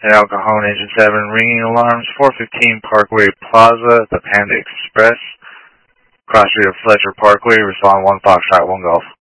at El Cajon, Engine 7, ringing alarms, 415 Parkway Plaza, the Panda Express, cross street of Fletcher Parkway, respond 1 Foxtrot, 1 Golf.